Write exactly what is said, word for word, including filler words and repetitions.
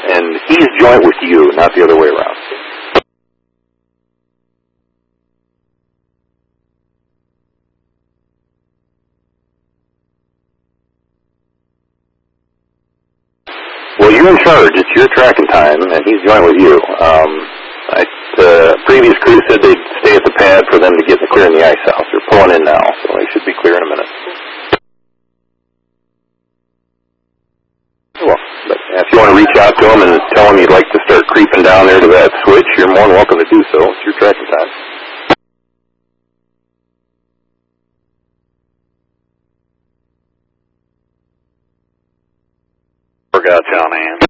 and he's joint with you, not the other way around. Well, you're in charge. It's your tracking time, and he's joint with you. Um, I, the previous crew said they'd stay at the pad for them to get clearing the ice house. They're pulling in now, so they should be clear in a minute. Well, but if you want to reach out to them and tell them you'd like to start creeping down there to that switch, you're more than welcome to do so. It's your tracking time. Got you on hand.